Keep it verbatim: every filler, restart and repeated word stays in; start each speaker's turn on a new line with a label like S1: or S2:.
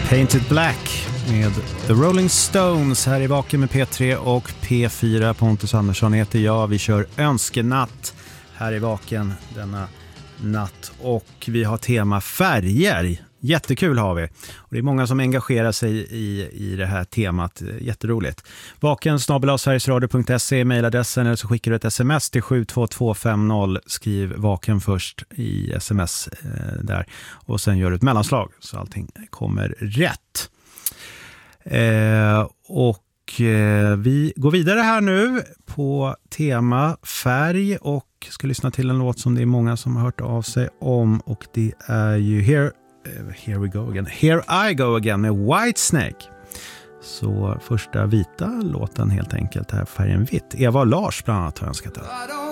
S1: Painted Black med The Rolling Stones här i Vaken med P tre och P fyra. Pontus Andersson heter jag. Vi kör önskenatt här i Vaken denna natt och vi har tema färger. Jättekul har vi. Och det är många som engagerar sig i, i det här temat. Jätteroligt. Vaken snabel-a sverigesradio punkt se är mejladressen, eller så skickar du ett sms till sju två två fem noll. Skriv vaken först i sms eh, där. Och sen gör du ett mellanslag så allting kommer rätt. Eh, och eh, vi går vidare här nu på tema färg och ska lyssna till en låt som det är många som har hört av sig om, och det är ju Here Here we go again. Here I go again med Whitesnake. Så första vita låten helt enkelt här, färgen vitt. Eva och Lars bland annat har önskat den.